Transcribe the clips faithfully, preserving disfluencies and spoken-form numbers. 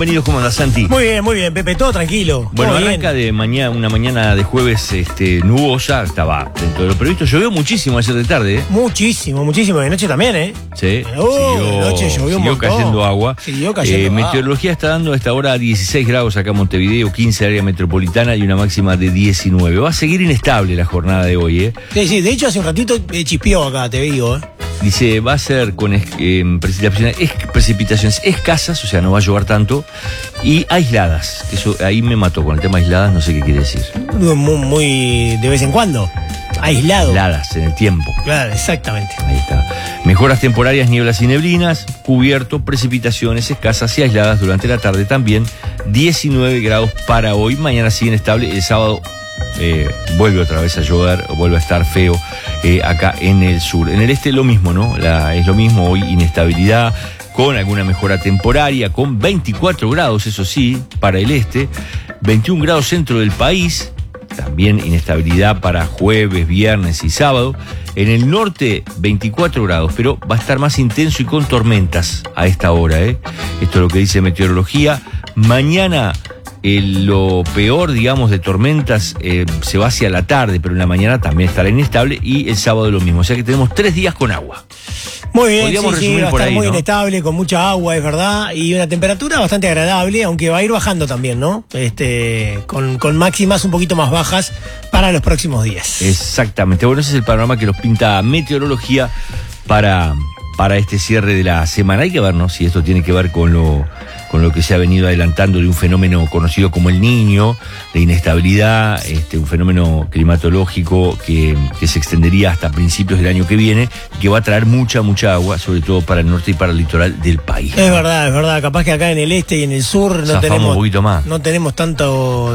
Bienvenidos, ¿cómo andás, Santi? Muy bien, muy bien, Pepe, todo tranquilo. Bueno, todo arranca bien. de mañana, una mañana de jueves este, nubosa, estaba dentro de lo previsto. Llovió muchísimo ayer de tarde, ¿eh? Muchísimo, muchísimo. De noche también, ¿eh? Sí, Oh, siguió, de noche llovió un siguió montón. cayendo agua. Siguió cayendo Eh, agua. Meteorología está dando a esta hora dieciséis grados acá en Montevideo, quince área metropolitana y una máxima de diecinueve. Va a seguir inestable la jornada de hoy, ¿eh? Sí, sí, de hecho hace un ratito eh, chispeó acá, te digo, ¿eh? Dice, va a ser con es, eh, precipitaciones, es, precipitaciones escasas, o sea, no va a llover tanto, y aisladas. Eso ahí me mató con el tema aisladas, no sé qué quiere decir. Muy, muy de vez en cuando. Aislado. Aisladas en el tiempo. Claro, exactamente. Ahí está. Mejoras temporarias, nieblas y neblinas, cubierto, precipitaciones escasas y aisladas durante la tarde también. diecinueve grados para hoy, mañana sigue inestable, el sábado eh, vuelve otra vez a llover, vuelve a estar feo eh, acá en el sur. En el este lo mismo, ¿no? La, es lo mismo, hoy inestabilidad, con alguna mejora temporaria, con veinticuatro grados, eso sí, para el este, veintiún grados centro del país. También inestabilidad para jueves, viernes y sábado. En el norte, veinticuatro grados, pero va a estar más intenso y con tormentas a esta hora, ¿eh? Esto es lo que dice meteorología. Mañana, eh, lo peor, digamos, de tormentas eh, se va hacia la tarde, pero en la mañana también estará inestable y el sábado lo mismo. O sea que tenemos tres días con agua. Muy bien, Podríamos sí, sí, resumir va a por estar ahí, muy ¿no? inestable, con mucha agua, es verdad, y una temperatura bastante agradable, aunque va a ir bajando también, ¿no? Este, con, con máximas un poquito más bajas para los próximos días. Exactamente. Bueno, ese es el panorama que nos pinta meteorología para, para este cierre de la semana. Hay que ver, ¿no?, si esto tiene que ver con lo, con lo que se ha venido adelantando de un fenómeno conocido como el Niño, de inestabilidad, este, un fenómeno climatológico que, que se extendería hasta principios del año que viene y que va a traer mucha, mucha agua, sobre todo para el norte y para el litoral del país. Es verdad, es verdad. Capaz que acá en el este y en el sur no Zafamos tenemos, un poquito más. no tenemos tanto,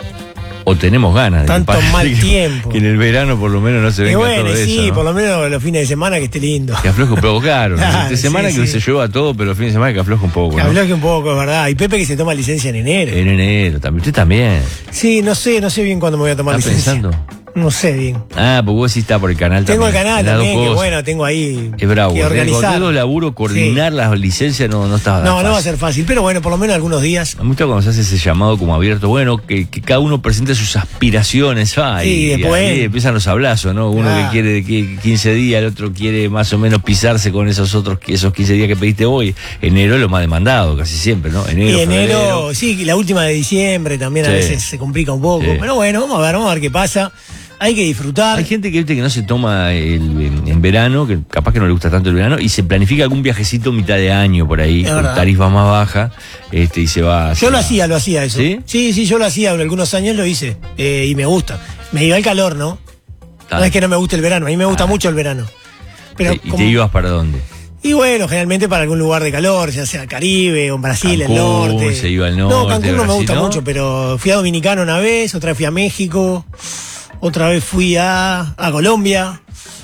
O tenemos ganas de tanto que pase, mal que- tiempo. Que en el verano por lo menos no se Y venga bueno, todo sí, eso, ¿no? por lo menos los fines de semana que esté lindo. Que afloje un poco, claro. Claro, Esta semana sí, que sí. se lleva todo, pero el fin de semana que afloje un poco, Que ¿no? afloje un poco, es verdad. Y Pepe que se toma licencia en enero. En enero también. Usted también. Sí, no sé, no sé bien cuándo me voy a tomar ¿Está licencia. pensando? No sé bien. Ah, porque vos sí está por el canal Tengo el también. canal En las dos también, que cosas. bueno, tengo ahí Es bravo. que ¿eh? Con organizar. todo el laburo, coordinar las licencias no, no está No, fácil. no va a ser fácil, pero bueno, por lo menos algunos días. Me gusta cuando se hace ese llamado como abierto, bueno, que, que cada uno presente sus aspiraciones. Ah, Sí, y después- ahí empiezan los hablazos, ¿no? Uno Ah. que quiere de que quince días, el otro quiere más o menos pisarse con esos otros, esos quince días que pediste hoy. Enero es lo más demandado, casi siempre, ¿no? Enero, Y enero, febrero. sí, la última de diciembre también a Sí. veces se complica un poco. Sí. Pero bueno, vamos a ver, vamos a ver qué pasa. Hay que disfrutar. Hay gente que, viste, que no se toma el, en, en verano, que capaz que no le gusta tanto el verano, y se planifica algún viajecito mitad de año por ahí, Es con verdad. tarifa más baja, este, y se va. se Yo lo va. hacía, lo hacía eso. ¿Sí? Sí, sí, yo lo hacía, algunos años lo hice. eh, y me gusta. Me iba el calor, ¿no? Ah. No es que no me guste el verano, a mí me gusta Ah. mucho el verano. Pero ¿Y te como- ibas para dónde? Y bueno, generalmente para algún lugar de calor, ya sea Caribe o en Brasil, Cancún, el norte. se iba al No, norte, Cancún no me Brasil, gusta ¿no? mucho, pero fui a Dominicana una vez, otra vez fui a México, otra vez fui a, a Colombia.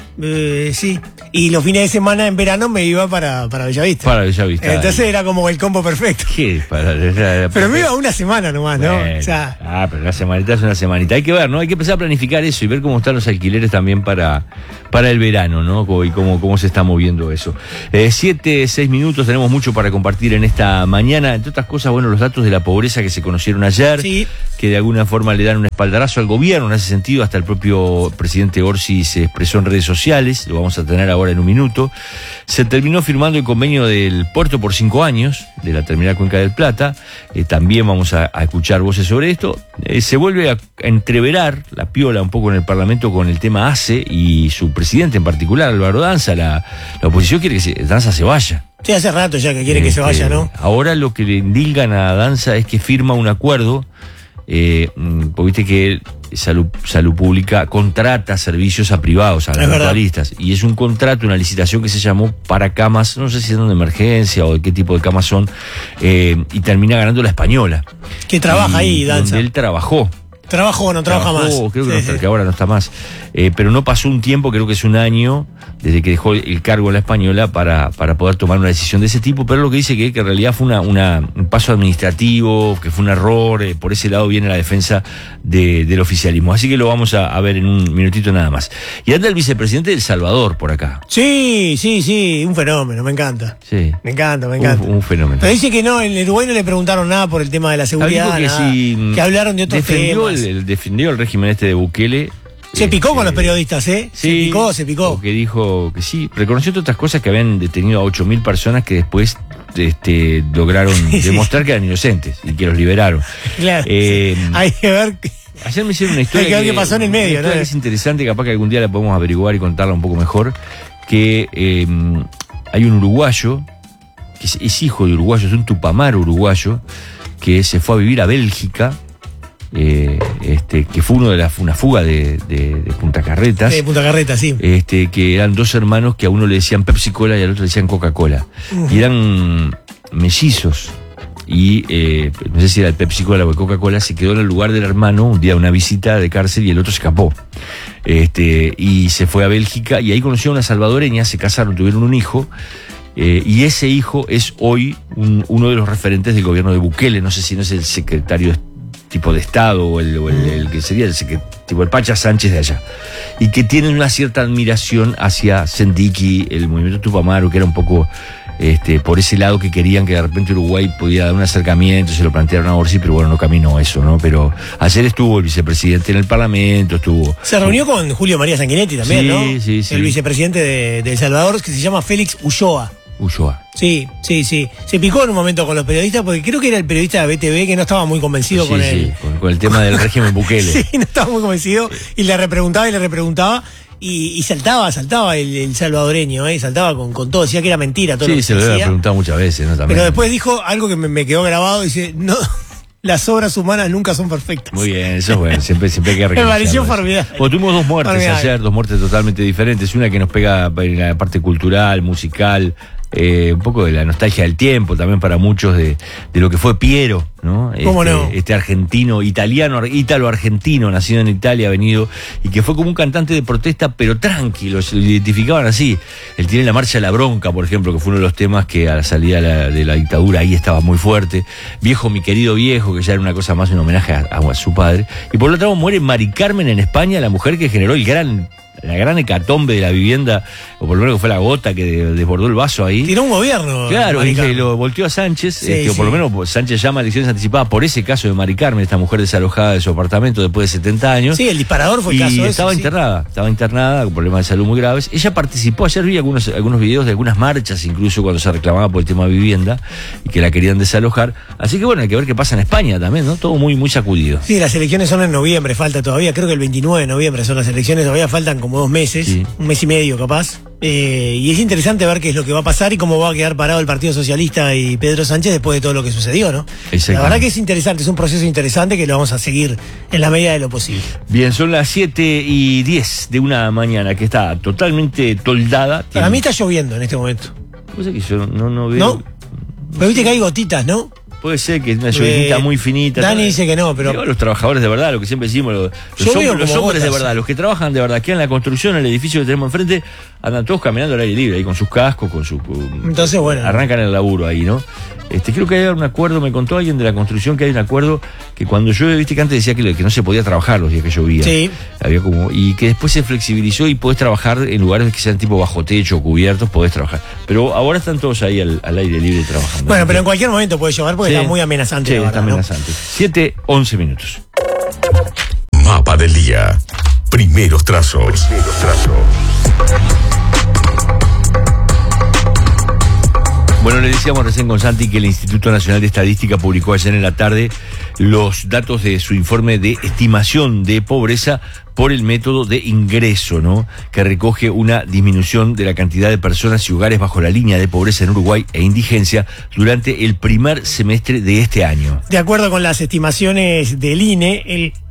Eh, sí. Y los fines de semana en verano me iba para, para Bellavista. Para Bellavista. Entonces era como el combo perfecto. ¿Qué? Para, era- Pero me iba una semana nomás, ¿no? Bueno. O sea, Ah, pero una semanita es una semanita. Hay que ver, ¿no? Hay que empezar a planificar eso y ver cómo están los alquileres también para, para el verano, ¿no? Co- Y cómo, cómo se está moviendo eso. Eh, siete, seis minutos, tenemos mucho para compartir en esta mañana. Entre otras cosas, bueno, los datos de la pobreza que se conocieron ayer, Sí. que de alguna forma le dan un espaldarazo al gobierno en ese sentido. Hasta el propio presidente Orsi se expresó en redes sociales, lo vamos a tener ahora en un minuto. Se terminó firmando el convenio del puerto por cinco años, de la terminal Cuenca del Plata. Eh, también vamos a, a escuchar voces sobre esto. Eh, se vuelve a, a entreverar la piola un poco en el Parlamento con el tema ACE y su presidente en particular, Álvaro Danza. La, la oposición quiere que se- Danza se vaya. sí, hace rato ya que quiere que se Este, vaya, ¿no? Ahora lo que le indilgan a Danza es que firma un acuerdo, eh, mm, porque viste que Salud, Salud Pública contrata servicios a privados, a Es las verdad. mutualistas, y es un contrato, una licitación que se llamó para camas, no sé si son de emergencia o de qué tipo de camas son, eh, y termina ganando la Española. Que trabaja Y ahí, Danza. Donde él trabajó. Trabajo no trabaja Trabajó, más. Creo que, Sí, no está, sí. que ahora no está más. Eh, pero no pasó un tiempo, creo que es un año, desde que dejó el cargo en la Española para, para poder tomar una decisión de ese tipo. Pero lo que dice que, que en realidad fue una, una, un paso administrativo, que fue un error. Eh, por ese lado viene la defensa de, del oficialismo. Así que lo vamos a, a ver en un minutito nada más. Y anda el vicepresidente de El Salvador por acá. Sí, sí, sí, un fenómeno, me encanta. Sí. Me encanta, me encanta. Un, un fenómeno. Pero dice que no, en el Uruguay no le preguntaron nada por el tema de la seguridad, que, nada, si que hablaron de otros defendió temas. El, el- defendió el régimen este de Bukele. Se picó Este, con los periodistas, ¿eh? Sí, se picó, se picó. Que dijo que sí, reconoció otras cosas, que habían detenido a ocho mil personas que después este, lograron Sí, sí. demostrar que eran inocentes y que los liberaron. Claro. Eh, sí. Hay que ver. Ayer me hicieron una historia. Hay que ver qué pasó en el medio, una historia ¿no? que es interesante, capaz que algún día la podemos averiguar y contarla un poco mejor. Que eh, hay un uruguayo, que es, es hijo de uruguayo, es un tupamar uruguayo, que se fue a vivir a Bélgica. Eh, este, que fue uno de la, una fuga de, de, de Punta Carretas. De Punta Carreta, sí. Este, que eran dos hermanos que a uno le decían Pepsi Cola y al otro le decían Coca-Cola. Uh-huh. Y eran mellizos. Y eh, no sé si era el Pepsi Cola o el Coca-Cola, se quedó en el lugar del hermano un día de una visita de cárcel y el otro se escapó. Este, y se fue a Bélgica y ahí conoció a una salvadoreña, se casaron, tuvieron un hijo. Eh, y ese hijo es hoy un, uno de los referentes del gobierno de Bukele. No sé si no es el secretario de tipo de Estado o el, o el, el que sería el tipo el Pacha Sánchez de allá, y que tienen una cierta admiración hacia Sendiki, el movimiento Tupamaro, que era un poco este, por ese lado, que querían que de repente Uruguay pudiera dar un acercamiento, se lo plantearon a Orsi, pero bueno, no caminó eso, ¿no? Pero ayer estuvo el vicepresidente en el Parlamento, estuvo... Se reunió con Julio María Sanguinetti también, Sí, ¿no? sí, sí. El vicepresidente de, de El Salvador, que se llama Félix Ulloa. Ulloa. Sí, sí, sí. Se picó en un momento con los periodistas, porque creo que era el periodista de B T V que no estaba muy convencido Sí, con sí, él. con, con el tema del régimen Bukele. Sí, no estaba muy convencido. Y le repreguntaba y le repreguntaba. Y, y saltaba, saltaba el, el salvadoreño, ¿eh? Saltaba con, con todo. Decía que era mentira todo lo Sí, que se lo decía. había preguntado muchas veces, ¿no? También. Pero después dijo algo que me, me quedó grabado. Dice, no, las obras humanas nunca son perfectas. Muy bien, eso es bueno, siempre, siempre hay que Me reconocerlo. pareció eso. formidable. Bueno, tuvimos dos muertes Formidable. ayer, dos muertes totalmente diferentes. Una que nos pega en la parte cultural, musical, eh, un poco de la nostalgia del tiempo, también para muchos de, de lo que fue Piero, ¿no? ¿Cómo este, no? Este argentino, italiano, ítalo-argentino, nacido en Italia, venido, y que fue como un cantante de protesta, pero tranquilo, se lo identificaban así. Él tiene la marcha de la bronca, por ejemplo, que fue uno de los temas que a la salida de la, de la dictadura ahí estaba muy fuerte. Viejo, mi querido viejo, que ya era una cosa más, un homenaje a, a su padre. Y por lo tanto muere Mari Carmen en España, la mujer que generó el gran... la gran hecatombe de la vivienda, o por lo menos que fue la gota que de- desbordó el vaso ahí. Tiró un gobierno. Claro, y Maricano. que lo volteó a Sánchez, Sí, este, o por sí. lo menos Sánchez llama a elecciones anticipadas por ese caso de Mari Carmen, esta mujer desalojada de su apartamento después de setenta años. Sí, el disparador fue el y caso ese, estaba sí. internada, estaba internada con problemas de salud muy graves. Ella participó, ayer vi algunos, algunos videos de algunas marchas, incluso cuando se reclamaba por el tema de vivienda y que la querían desalojar. Así que bueno, hay que ver qué pasa en España también, ¿no? Todo muy, muy sacudido. Sí, las elecciones son en noviembre, falta todavía, creo que el veintinueve de noviembre son las elecciones, todavía faltan como dos meses, Sí. un mes y medio capaz. Eh, y es interesante ver qué es lo que va a pasar y cómo va a quedar parado el Partido Socialista y Pedro Sánchez después de todo lo que sucedió, ¿no? Exactamente. La verdad que es interesante, es un proceso interesante que lo vamos a seguir en la medida de lo posible. Bien, son las siete y diez de una mañana que está totalmente toldada. Para mí está lloviendo en este momento. Cosa que yo no, no veo. ¿No? Pero viste que hay gotitas, ¿no? Puede ser que es una llovinita Eh, muy finita. Dani ¿no? dice que no, pero- Digo, los trabajadores de verdad, lo que siempre decimos, los, los Yo veo hombres, los como hombres de gotas. verdad, los que trabajan de verdad, que en la construcción, en el edificio que tenemos enfrente, andan todos caminando al aire libre, ahí con sus cascos, con su... Entonces, bueno. Arrancan el laburo ahí, ¿no? Este, creo que hay un acuerdo, me contó alguien de la construcción que hay un acuerdo que cuando llueve, viste que antes decía que, que no se podía trabajar los días que llovía. Sí. Había como, y que después se flexibilizó y podés trabajar en lugares que sean tipo bajo techo o cubiertos, podés trabajar. Pero ahora están todos ahí al, al aire libre trabajando. Bueno, pero en cualquier momento puede llover porque Sí. está muy amenazante. Sí, la está verdad, ¿no? amenazante. siete, once minutos. Mapa del día. Primeros trazos. Primeros trazos. Bueno, le decíamos recién con Santi que el Instituto Nacional de Estadística publicó ayer en la tarde los datos de su informe de estimación de pobreza por el método de ingreso, ¿no? Que recoge una disminución de la cantidad de personas y hogares bajo la línea de pobreza en Uruguay e indigencia durante el primer semestre de este año. De acuerdo con las estimaciones del I N E, el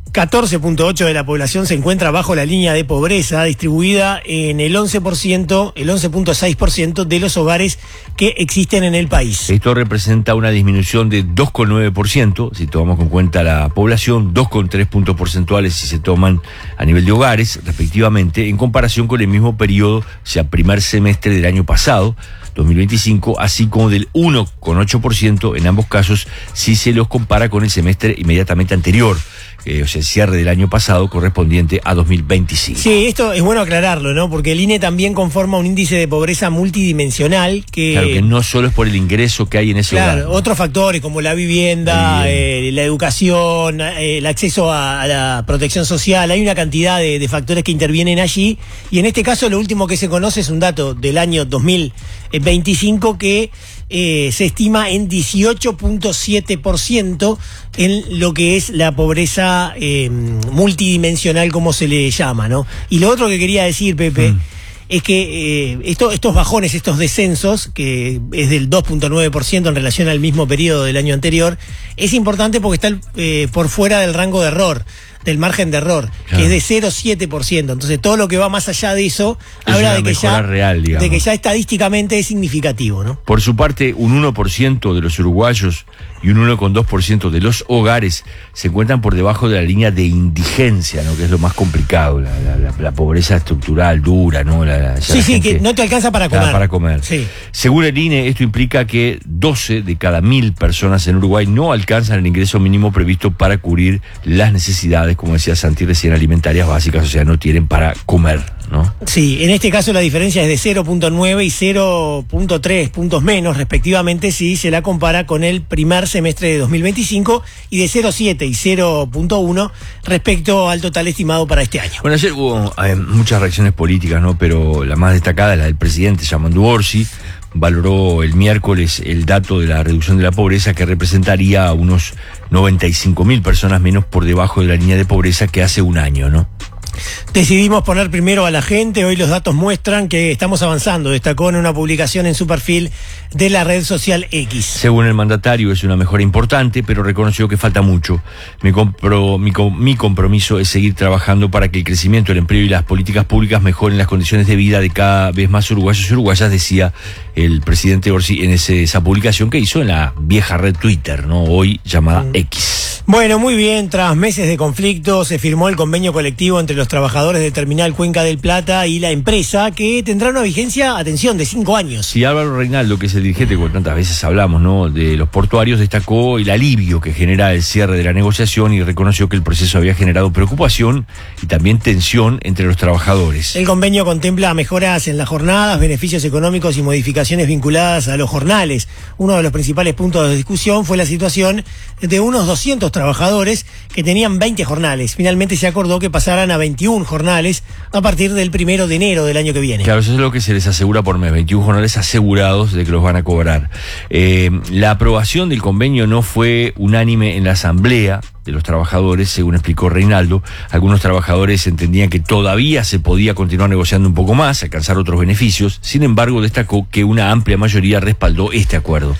catorce punto ocho de la población se encuentra bajo la línea de pobreza, distribuida en el once por ciento, el once punto seis por ciento de los hogares que existen en el país. Esto representa una disminución de dos coma nueve por ciento, si tomamos en cuenta la población, dos coma tres puntos porcentuales si se toman a nivel de hogares, respectivamente, en comparación con el mismo periodo, o sea, primer semestre del año pasado, dos mil veinticinco, así como del uno coma ocho por ciento en ambos casos si se los compara con el semestre inmediatamente anterior, eh, o sea, el cierre del año pasado correspondiente a dos mil veinticinco. Sí, esto es bueno aclararlo, ¿no? Porque el I N E también conforma un índice de pobreza multidimensional que... Claro, que no solo es por el ingreso que hay en ese claro, hogar. Claro, otros factores como la vivienda, Bien. eh, la educación, eh, el acceso a, a la protección social, hay una cantidad de, de factores que intervienen allí, y en este caso lo último que se conoce es un dato del año dos mil veinticinco que eh, se estima en dieciocho punto siete por ciento en lo que es la pobreza eh, multidimensional, como se le llama, ¿no? Y lo otro que quería decir, Pepe, mm. es que eh, esto, estos bajones, estos descensos, que es del dos punto nueve por ciento en relación al mismo periodo del año anterior, es importante porque está eh, por fuera del rango de error, del margen de error, claro, que es de cero coma siete por ciento. Entonces todo lo que va más allá de eso es habla de que, ya, real, de que ya estadísticamente es significativo, ¿no? Por su parte, un uno por ciento de los uruguayos y un uno coma dos por ciento de los hogares se encuentran por debajo de la línea de indigencia, ¿no? Que es lo más complicado, la, la, la, la pobreza estructural dura, ¿no? La, la, sí, sí, que no te alcanza para comer. Para comer. Sí. Según el I N E, esto implica que doce de cada mil personas en Uruguay no alcanzan el ingreso mínimo previsto para cubrir las necesidades, como decía Santi recién, alimentarias básicas, o sea, no tienen para comer, ¿no? Sí, en este caso la diferencia es de cero punto nueve y cero punto tres puntos menos, respectivamente, si se la compara con el primer semestre de dos mil veinticinco, y de cero punto siete y cero punto uno respecto al total estimado para este año. Bueno, ayer hubo eh, muchas reacciones políticas, ¿no? Pero la más destacada es la del presidente Yamandu Orsi. Valoró el miércoles el dato de la reducción de la pobreza, que representaría a unos noventa y cinco mil personas menos por debajo de la línea de pobreza que hace un año, ¿no? Decidimos poner primero a la gente. Hoy los datos muestran que estamos avanzando, destacó en una publicación en su perfil de la red social X. Según el mandatario, es una mejora importante, pero reconoció que falta mucho. Mi, compro, mi, mi compromiso es seguir trabajando para que el crecimiento del empleo y las políticas públicas mejoren las condiciones de vida de cada vez más uruguayos y uruguayas, decía el presidente Orsi en ese, esa publicación que hizo en la vieja red Twitter, ¿no? Hoy llamada mm. X. Bueno, muy bien, tras meses de conflicto se firmó el convenio colectivo entre los trabajadores de Terminal Cuenca del Plata y la empresa, que tendrá una vigencia, atención, de cinco años. Sí, Álvaro Reinaldo, que es el dirigente, como tantas veces hablamos, ¿no?, de los portuarios, destacó el alivio que genera el cierre de la negociación y reconoció que el proceso había generado preocupación y también tensión entre los trabajadores. El convenio contempla mejoras en las jornadas, beneficios económicos y modificaciones vinculadas a los jornales. Uno de los principales puntos de discusión fue la situación de unos doscientos trabajadores que tenían veinte jornales. Finalmente se acordó que pasaran a veintiún jornales a partir del primero de enero del año que viene. Claro, eso es lo que se les asegura por mes, veintiún jornales asegurados de que los van a cobrar. Eh, la aprobación del convenio no fue unánime en la asamblea de los trabajadores, según explicó Reinaldo. Algunos trabajadores entendían que todavía se podía continuar negociando un poco más, alcanzar otros beneficios. Sin embargo, destacó que una amplia mayoría respaldó este acuerdo.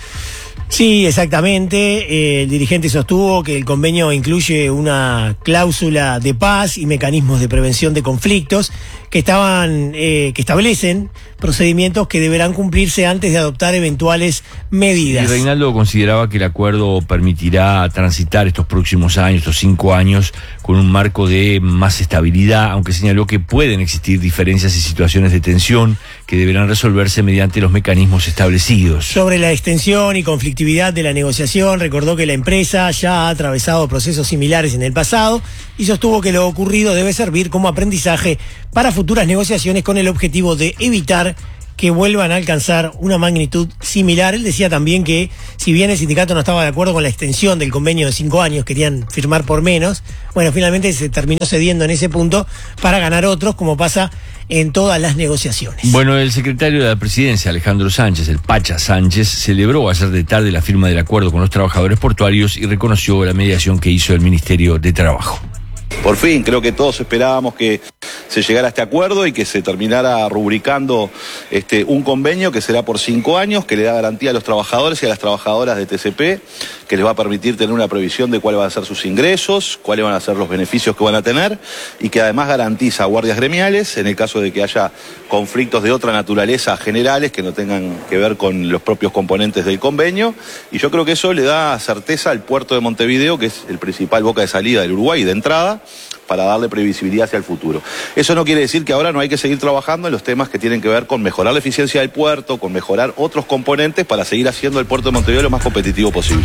Sí, exactamente. Eh, el dirigente sostuvo que el convenio incluye una cláusula de paz y mecanismos de prevención de conflictos que estaban, eh, que establecen procedimientos que deberán cumplirse antes de adoptar eventuales medidas. Y Reinaldo consideraba que el acuerdo permitirá transitar estos próximos años, estos cinco años, con un marco de más estabilidad, aunque señaló que pueden existir diferencias y situaciones de tensión que deberán resolverse mediante los mecanismos establecidos. Sobre la extensión y conflictividad de la negociación, recordó que la empresa ya ha atravesado procesos similares en el pasado y sostuvo que lo ocurrido debe servir como aprendizaje para futuras negociaciones con el objetivo de evitar que vuelvan a alcanzar una magnitud similar. Él decía también que si bien el sindicato no estaba de acuerdo con la extensión del convenio de cinco años, querían firmar por menos, bueno, finalmente se terminó cediendo en ese punto para ganar otros, como pasa en todas las negociaciones. Bueno, el secretario de la Presidencia, Alejandro Sánchez, el Pacha Sánchez, celebró ayer de tarde la firma del acuerdo con los trabajadores portuarios y reconoció la mediación que hizo el Ministerio de Trabajo. Por fin, creo que todos esperábamos que se llegara a este acuerdo y que se terminara rubricando este, un convenio que será por cinco años, que le da garantía a los trabajadores y a las trabajadoras de T C P, que les va a permitir tener una previsión de cuáles van a ser sus ingresos, cuáles van a ser los beneficios que van a tener, y que además garantiza guardias gremiales en el caso de que haya conflictos de otra naturaleza generales que no tengan que ver con los propios componentes del convenio. Y yo creo que eso le da certeza al puerto de Montevideo, que es el principal boca de salida del Uruguay y de entrada, para darle previsibilidad hacia el futuro. Eso no quiere decir que ahora no hay que seguir trabajando en los temas que tienen que ver con mejorar la eficiencia del puerto, con mejorar otros componentes para seguir haciendo el puerto de Montevideo lo más competitivo posible.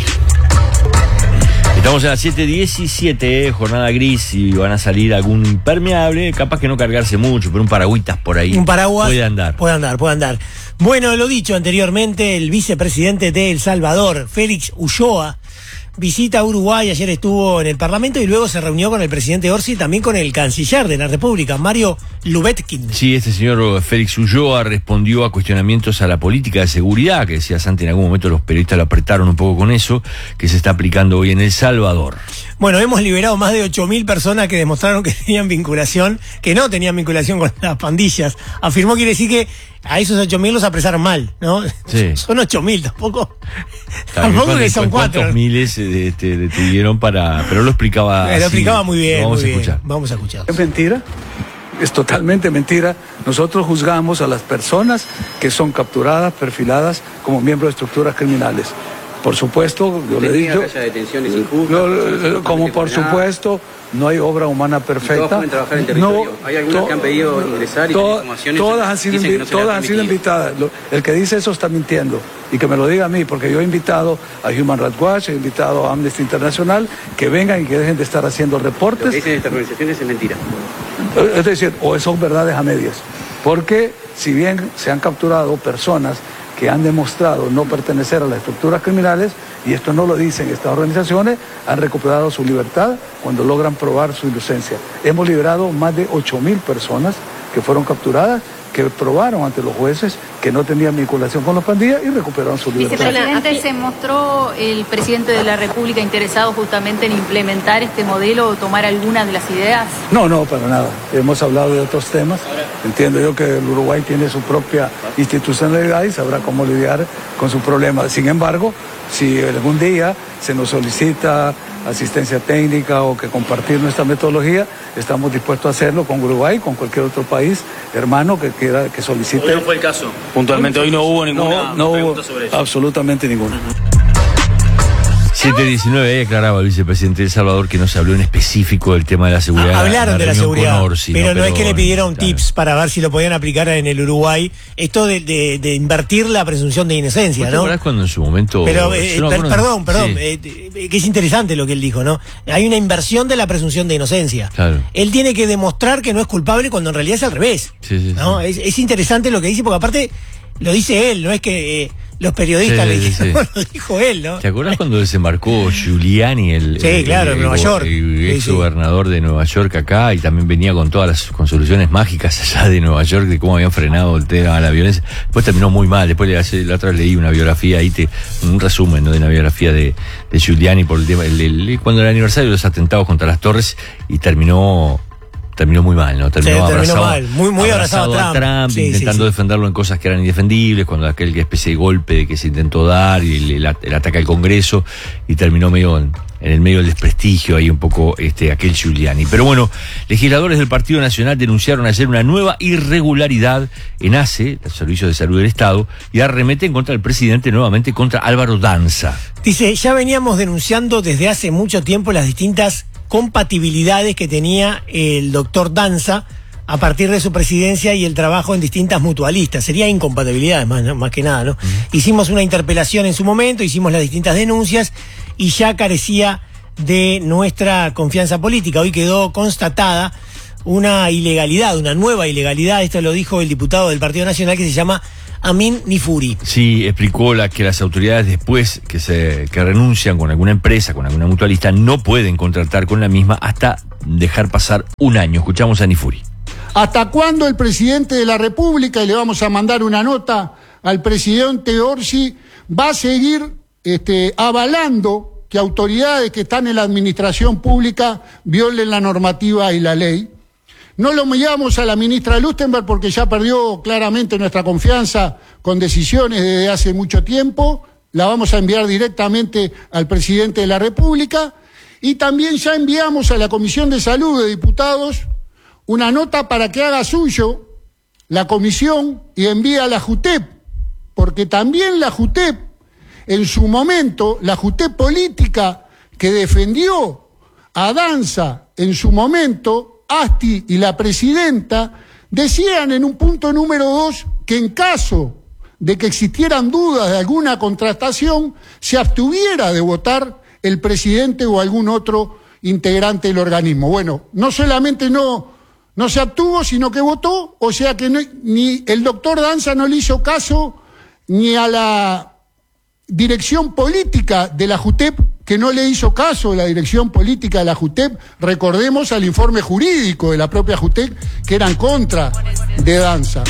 Estamos en las siete diecisiete, jornada gris, y van a salir algún impermeable, capaz que no cargarse mucho, pero un paragüitas por ahí. Un paraguas. Puede andar. Puede andar, puede andar. Bueno, lo dicho anteriormente, el vicepresidente de El Salvador, Félix Ulloa, visita a Uruguay, ayer estuvo en el Parlamento y luego se reunió con el presidente Orsi y también con el canciller de la República, Mario Lubetkin. Sí, este señor Félix Ulloa respondió a cuestionamientos a la política de seguridad, que decía Santi, en algún momento los periodistas lo apretaron un poco con eso, que se está aplicando hoy en El Salvador. Bueno, hemos liberado más de ocho mil personas que demostraron que tenían vinculación, que no tenían vinculación con las pandillas. Afirmó, quiere decir que a esos ocho mil los apresaron mal, ¿no? Sí. Son ocho mil, tampoco, También tampoco que son cuatro. ¿Cuántos miles eh, te detuvieron para...? Pero lo explicaba Lo así. explicaba muy bien, Lo vamos muy a escuchar. bien. Vamos a escuchar. Es mentira, es totalmente mentira. Nosotros juzgamos a las personas que son capturadas, perfiladas como miembros de estructuras criminales. Por supuesto, yo le he dicho, que haya detenciones injustas, yo, como por supuesto, no hay obra humana perfecta. Todos pueden trabajar en territorio. No, hay algunas to, que han pedido ingresar y to, informaciones. todas han sido, invi no todas han sido invitadas. Lo, el que dice eso está mintiendo. Y que me lo diga a mí, porque yo he invitado a Human Rights Watch, he invitado a Amnesty International, que vengan y que dejen de estar haciendo reportes. Lo que dicen estas organizaciones es mentira. Es decir, o son verdades a medias. Porque si bien se han capturado personas que han demostrado no pertenecer a las estructuras criminales, y esto no lo dicen estas organizaciones, han recuperado su libertad cuando logran probar su inocencia. Hemos liberado más de ocho mil personas que fueron capturadas, que probaron ante los jueces que no tenían vinculación con las pandillas y recuperaron su libertad. Vicepresidente, ¿se mostró el presidente de la República interesado justamente en implementar este modelo o tomar algunas de las ideas? No, no, para nada. Hemos hablado de otros temas. Entiendo yo que el Uruguay tiene su propia institucionalidad y sabrá cómo lidiar con su problema. Sin embargo, si algún día se nos solicita asistencia técnica o que compartir nuestra metodología, estamos dispuestos a hacerlo con Uruguay, con cualquier otro país hermano que quiera, que solicite. Hoy no fue el caso. Puntualmente hoy no hubo ninguna no, no pregunta hubo sobre eso. Absolutamente ninguna. siete diecinueve, declaraba el vicepresidente de El Salvador que no se habló en específico del tema de la seguridad. Hablaron de la seguridad, Orsi, pero, ¿no? no pero es que le pidieron claro. tips para ver si lo podían aplicar en el Uruguay. Esto de, de, de invertir la presunción de inocencia, ¿Te ¿no? acordás cuando en su momento... Pero, eh, no per, acuerdo, perdón, perdón, sí. eh, eh, que es interesante lo que él dijo, ¿no? Hay una inversión de la presunción de inocencia. Claro. Él tiene que demostrar que no es culpable cuando en realidad es al revés. Sí, sí, ¿no? sí. Es, es interesante lo que dice, porque aparte lo dice él, no es que eh, los periodistas Sí, le sí, dijeron, sí. lo dijo él, ¿no? ¿Te acuerdas cuando desembarcó Giuliani, el, Sí, el- claro, el- en Nueva el- York. el Sí, ex sí. gobernador de Nueva York acá, y también venía con todas las con soluciones mágicas allá de Nueva York de cómo habían frenado el tema de la violencia? Después terminó muy mal. Después le hace, la otra vez leí una biografía ahí, te, un resumen, ¿no?, de una biografía de, de Giuliani por el tema, el, el- cuando era el aniversario de los atentados contra las torres, y terminó terminó muy mal, ¿no? Terminó, Sí, terminó abrazado, mal. Muy- muy abrazado a Trump. Sí, intentando sí, sí. defenderlo en cosas que eran indefendibles, cuando aquel especie de golpe que se intentó dar y el, el, el ataque al Congreso, y terminó medio en, en el medio del desprestigio ahí un poco este aquel Giuliani. Pero bueno, legisladores del Partido Nacional denunciaron ayer una nueva irregularidad en A C E, el Servicio de Salud del Estado, y arremeten contra el presidente, nuevamente contra Álvaro Danza. Dice, ya veníamos denunciando desde hace mucho tiempo las distintas compatibilidades que tenía el doctor Danza a partir de su presidencia y el trabajo en distintas mutualistas. Sería incompatibilidades más, ¿no? Más que nada, ¿no? Uh-huh. Hicimos una interpelación en su momento, hicimos las distintas denuncias y ya carecía de nuestra confianza política. Hoy quedó constatada una ilegalidad, una nueva ilegalidad, esto lo dijo el diputado del Partido Nacional, que se llama Amin Nifuri. Sí, explicó la, que las autoridades, después que se que renuncian con alguna empresa, con alguna mutualista, no pueden contratar con la misma hasta dejar pasar un año. Escuchamos a Nifuri. ¿Hasta cuándo el presidente de la República, y le vamos a mandar una nota al presidente Orsi, va a seguir este, avalando que autoridades que están en la administración pública violen la normativa y la ley? No lo enviamos a la ministra Lustenberg porque ya perdió claramente nuestra confianza con decisiones desde hace mucho tiempo. La vamos a enviar directamente al presidente de la República. Y también ya enviamos a la Comisión de Salud de Diputados una nota para que haga suyo la comisión y envíe a la JUTEP, porque también la JUTEP, en su momento, la JUTEP política que defendió a Danza en su momento, Asti y la presidenta, decían en un punto número dos que en caso de que existieran dudas de alguna contratación, se abstuviera de votar el presidente o algún otro integrante del organismo. Bueno, no solamente no, no se abstuvo, sino que votó, o sea que no, ni el doctor Danza no le hizo caso ni a la dirección política de la JUTEP, que no le hizo caso la dirección política de la JUTEP, recordemos al informe jurídico de la propia JUTEP, que era en contra de Danza.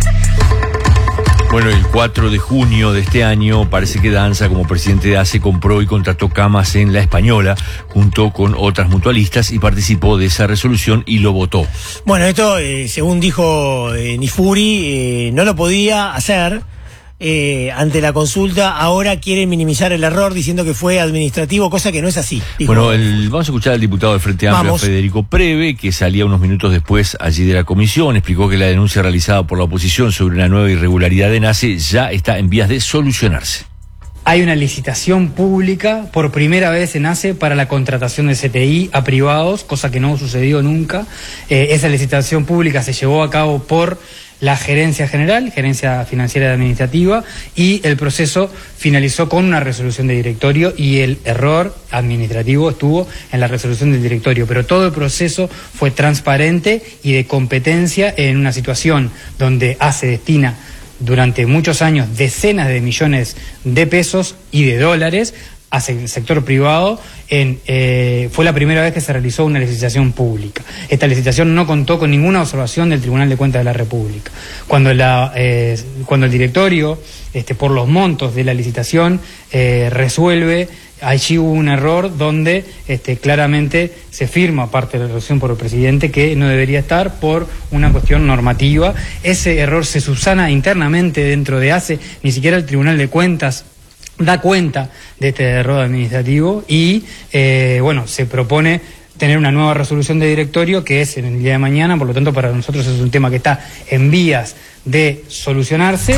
Bueno, el cuatro de junio de este año parece que Danza, como presidente de A C E, compró y contrató camas en La Española junto con otras mutualistas y participó de esa resolución y lo votó. Bueno, esto, eh, según dijo eh, Nifuri, eh, no lo podía hacer eh, ante la consulta. Ahora quieren minimizar el error diciendo que fue administrativo, cosa que no es así. Dijo. Bueno, el, vamos a escuchar al diputado del Frente Amplio, Vamos. Federico Preve, que salía unos minutos después allí de la comisión, explicó que la denuncia realizada por la oposición sobre una nueva irregularidad en A C E ya está en vías de solucionarse. Hay una licitación pública por primera vez en A C E para la contratación de C T I a privados, cosa que no sucedió nunca. Eh, esa licitación pública se llevó a cabo por la gerencia general, gerencia financiera y administrativa, y el proceso finalizó con una resolución de directorio y el error administrativo estuvo en la resolución del directorio, pero todo el proceso fue transparente y de competencia en una situación donde A C E destina durante muchos años decenas de millones de pesos y de dólares hacia el sector privado. En, eh, fue la primera vez que se realizó una licitación pública. Esta licitación no contó con ninguna observación del Tribunal de Cuentas de la República. Cuando, la, eh, cuando el directorio, este, por los montos de la licitación, eh, resuelve, allí hubo un error donde este, claramente se firma parte de la resolución por el presidente que no debería estar por una cuestión normativa. Ese error se subsana internamente dentro de A C E, ni siquiera el Tribunal de Cuentas da cuenta de este error administrativo y, eh, bueno, se propone tener una nueva resolución de directorio que es en el día de mañana, por lo tanto para nosotros es un tema que está en vías de solucionarse.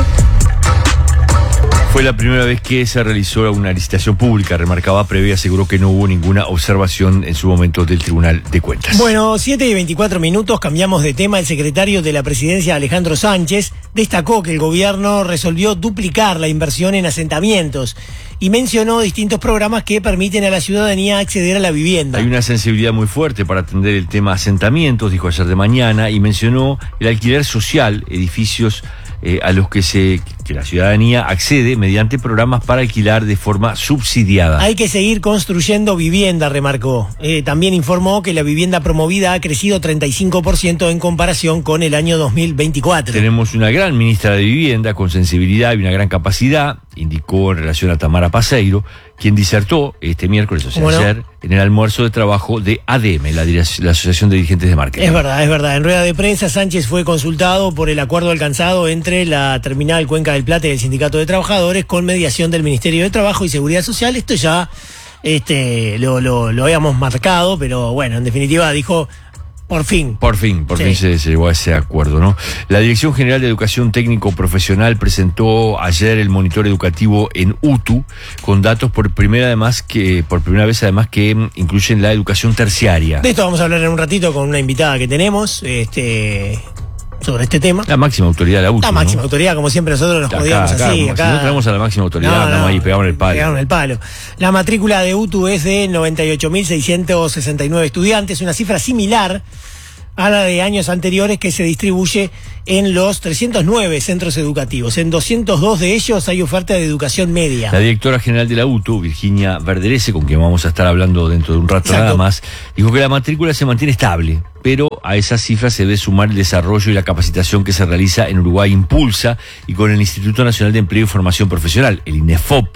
Fue la primera vez que se realizó una licitación pública, remarcaba Preve, aseguró que no hubo ninguna observación en su momento del Tribunal de Cuentas. Bueno, siete y veinticuatro minutos, cambiamos de tema. El secretario de la Presidencia, Alejandro Sánchez, destacó que el gobierno resolvió duplicar la inversión en asentamientos y mencionó distintos programas que permiten a la ciudadanía acceder a la vivienda. Hay una sensibilidad muy fuerte para atender el tema asentamientos, dijo ayer de mañana, y mencionó el alquiler social, edificios eh, a los que se que la ciudadanía accede mediante programas para alquilar de forma subsidiada. Hay que seguir construyendo vivienda, remarcó. Eh, también informó que la vivienda promovida ha crecido treinta y cinco por ciento en comparación con el año dos mil veinticuatro. Tenemos una gran ministra de Vivienda con sensibilidad y una gran capacidad, indicó en relación a Tamara Paseiro, quien disertó este miércoles, o sea, bueno, ayer, en el almuerzo de trabajo de A D E M, la, la Asociación de Dirigentes de Marketing. Es verdad, es verdad. En rueda de prensa, Sánchez fue consultado por el acuerdo alcanzado entre la terminal Cuenca del Plata y el Sindicato de Trabajadores con mediación del Ministerio de Trabajo y Seguridad Social. Esto ya este, lo, lo, lo habíamos marcado, pero bueno, en definitiva dijo... Por fin. Por fin, por sí. fin se, se llegó a ese acuerdo, ¿no? La Dirección General de Educación Técnico Profesional presentó ayer el monitor educativo en U T U, con datos por primera además que, por primera vez además que incluyen la educación terciaria. De esto vamos a hablar en un ratito con una invitada que tenemos, este, sobre este tema. La máxima autoridad de la U T U. La máxima ¿no? autoridad, como siempre nosotros nos podíamos así. Acá, acá. Si no traemos a la máxima autoridad, no, andamos no, ahí y pegamos el palo. Pegaron el palo. La matrícula de U T U es de noventa y ocho mil seiscientos sesenta y nueve estudiantes, una cifra similar a la de años anteriores, que se distribuye en los trescientos nueve centros educativos. En doscientos dos de ellos hay oferta de educación media. La directora general de la U T U, Virginia Verderese, con quien vamos a estar hablando dentro de un rato Exacto. nada más, dijo que la matrícula se mantiene estable, pero a esa cifra se debe sumar el desarrollo y la capacitación que se realiza en Uruguay Impulsa y con el Instituto Nacional de Empleo y Formación Profesional, el INEFOP,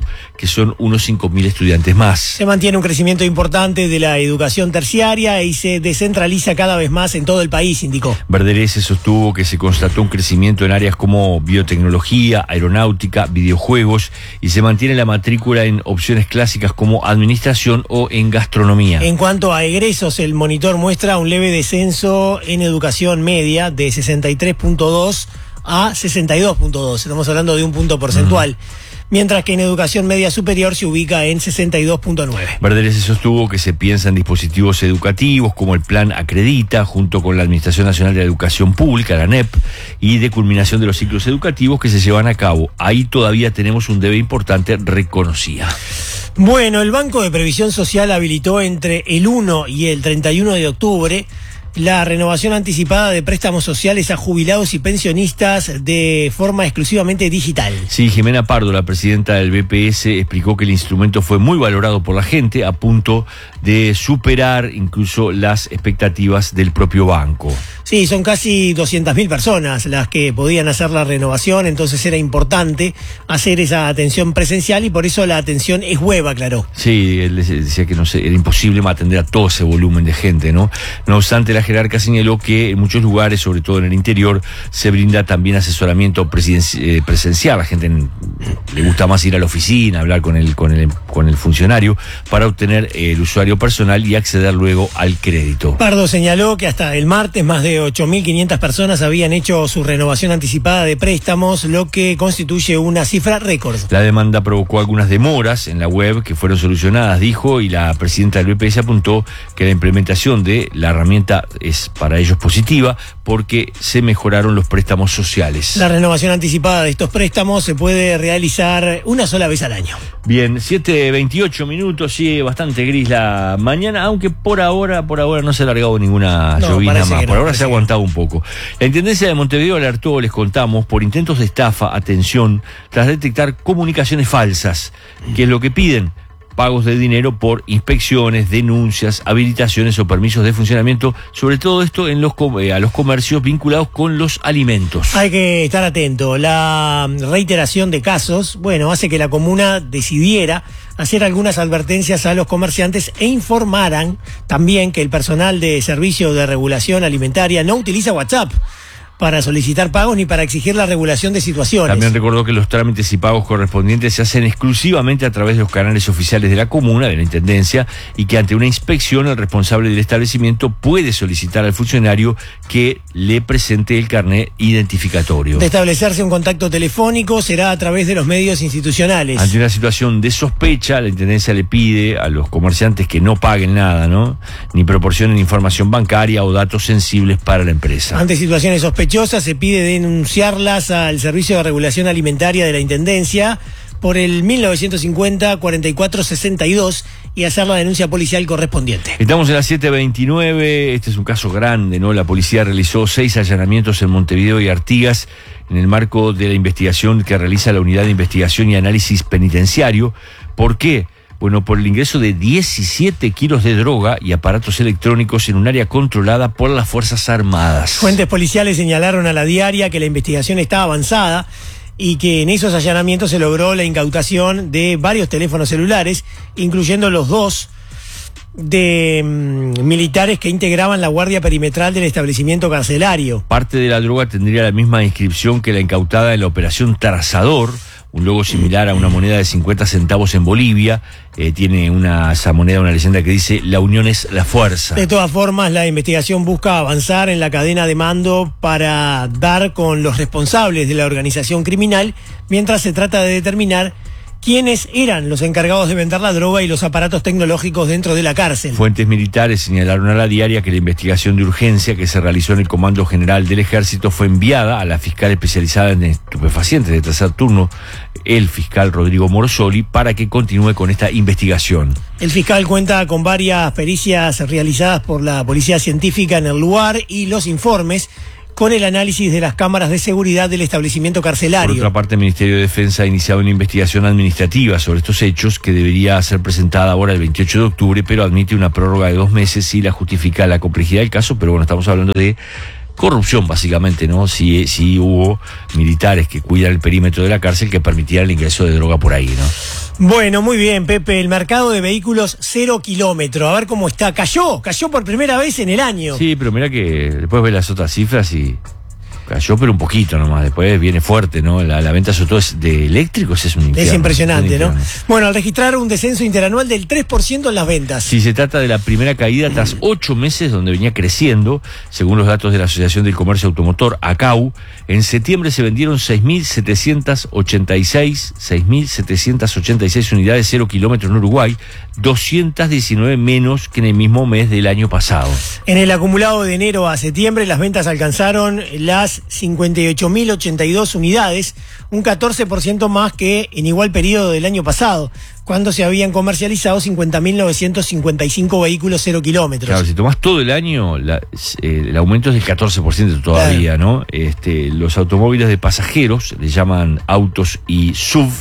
que son unos cinco mil estudiantes más. Se mantiene un crecimiento importante de la educación terciaria y se descentraliza cada vez más en todo el país, indicó. Verderese sostuvo que se constató un crecimiento en áreas como biotecnología, aeronáutica, videojuegos y se mantiene la matrícula en opciones clásicas como administración o en gastronomía. En cuanto a egresos, el monitor muestra un leve descenso en educación media de sesenta y tres punto dos a sesenta y dos punto dos. Estamos hablando de un punto porcentual. Mm. Mientras que en educación media superior se ubica en sesenta y dos punto nueve. Verderese sostuvo que se piensa en dispositivos educativos como el Plan Acredita, junto con la Administración Nacional de la Educación Pública, la A N E P, y de culminación de los ciclos educativos que se llevan a cabo. Ahí todavía tenemos un debe importante, reconocía. Bueno, el Banco de Previsión Social habilitó entre el uno y el treinta y uno de octubre la renovación anticipada de préstamos sociales a jubilados y pensionistas de forma exclusivamente digital. Sí, Jimena Pardo, la presidenta del B P S, explicó que el instrumento fue muy valorado por la gente, a punto de superar incluso las expectativas del propio banco. Sí, son casi doscientas mil personas las que podían hacer la renovación, entonces era importante hacer esa atención presencial y por eso la atención es web, aclaró. Sí, él decía que no sé, era imposible atender a todo ese volumen de gente, ¿no? No obstante, la jerarca señaló que en muchos lugares, sobre todo en el interior, se brinda también asesoramiento eh, presencial. La gente en, le gusta más ir a la oficina, hablar con el, con el, con el funcionario para obtener eh, el usuario personal y acceder luego al crédito. Pardo señaló que hasta el martes más de ocho mil quinientas personas habían hecho su renovación anticipada de préstamos, lo que constituye una cifra récord. La demanda provocó algunas demoras en la web que fueron solucionadas, dijo, y la presidenta del B P S apuntó que la implementación de la herramienta es para ellos positiva porque se mejoraron los préstamos sociales. La renovación anticipada de estos préstamos se puede realizar una sola vez al año. Bien, siete veintiocho minutos, sigue bastante gris la mañana, aunque por ahora, por ahora no se ha largado ninguna no, llovizna más, por no, ahora se ha aguantado un poco. La Intendencia de Montevideo alertó, les contamos, por intentos de estafa, atención, tras detectar comunicaciones falsas. ¿Qué es lo que piden? Pagos de dinero por inspecciones, denuncias, habilitaciones o permisos de funcionamiento, sobre todo esto en los a los comercios vinculados con los alimentos. Hay que estar atento. La reiteración de casos, bueno, hace que la comuna decidiera hacer algunas advertencias a los comerciantes e informaran también que el personal de servicio de regulación alimentaria no utiliza WhatsApp para solicitar pagos ni para exigir la regulación de situaciones. También recordó que los trámites y pagos correspondientes se hacen exclusivamente a través de los canales oficiales de la comuna, de la Intendencia, y que ante una inspección el responsable del establecimiento puede solicitar al funcionario que le presente el carnet identificatorio. De establecerse un contacto telefónico será a través de los medios institucionales. Ante una situación de sospecha, la Intendencia le pide a los comerciantes que no paguen nada, ¿no? Ni proporcionen información bancaria o datos sensibles para la empresa. Ante situaciones sospechosas se pide denunciarlas al Servicio de Regulación Alimentaria de la Intendencia por el mil novecientos cincuenta cuarenta y cuatro sesenta y dos y hacer la denuncia policial correspondiente. Estamos en las siete veintinueve, este es un caso grande, ¿no? La policía realizó seis allanamientos en Montevideo y Artigas en el marco de la investigación que realiza la Unidad de Investigación y Análisis Penitenciario. ¿Por qué? Bueno, por el ingreso de diecisiete kilos de droga y aparatos electrónicos en un área controlada por las Fuerzas Armadas. Fuentes policiales señalaron a La Diaria que la investigación está avanzada y que en esos allanamientos se logró la incautación de varios teléfonos celulares, incluyendo los dos de mm, militares que integraban la guardia perimetral del establecimiento carcelario. Parte de la droga tendría la misma inscripción que la incautada en la operación Tarazador, un logo similar a una moneda de cincuenta centavos en Bolivia. Eh, tiene una, esa moneda una leyenda que dice: la unión es la fuerza. De todas formas, la investigación busca avanzar en la cadena de mando para dar con los responsables de la organización criminal, mientras se trata de determinar quiénes eran los encargados de vender la droga y los aparatos tecnológicos dentro de la cárcel. Fuentes militares señalaron a La Diaria que la investigación de urgencia que se realizó en el Comando General del Ejército fue enviada a la fiscal especializada en estupefacientes de tercer turno, el fiscal Rodrigo Morsoli, para que continúe con esta investigación. El fiscal cuenta con varias pericias realizadas por la Policía Científica en el lugar y los informes con el análisis de las cámaras de seguridad del establecimiento carcelario. Por otra parte, el Ministerio de Defensa ha iniciado una investigación administrativa sobre estos hechos que debería ser presentada ahora el veintiocho de octubre, pero admite una prórroga de dos meses y la justifica la complejidad del caso. Pero bueno, estamos hablando de corrupción, básicamente, ¿no? Si, si hubo militares que cuidan el perímetro de la cárcel que permitieran el ingreso de droga por ahí, ¿no? Bueno, muy bien, Pepe. El mercado de vehículos cero kilómetro. A ver cómo está. Cayó, cayó por primera vez en el año. Sí, pero mira que después ves las otras cifras y cayó, pero un poquito nomás. Después viene fuerte, ¿no? La, la venta, sobre todo, es de eléctricos, es un infierno. Es impresionante, es ¿no? infierno. Bueno, al registrar un descenso interanual del tres por ciento en las ventas. Si se trata de la primera caída tras ocho meses donde venía creciendo, según los datos de la Asociación del Comercio Automotor, ACAU, en septiembre se vendieron seis mil setecientas ochenta y seis unidades cero kilómetros en Uruguay, doscientas diecinueve menos que en el mismo mes del año pasado. En el acumulado de enero a septiembre, las ventas alcanzaron las cincuenta y ocho mil ochenta y dos unidades, un catorce por ciento más que en igual periodo del año pasado, cuando se habían comercializado cincuenta mil novecientos cincuenta y cinco vehículos cero kilómetros. Claro, si tomás todo el año, la, eh, el aumento es del catorce por ciento todavía, claro. ¿No? Este, los automóviles de pasajeros, le llaman autos y S U V,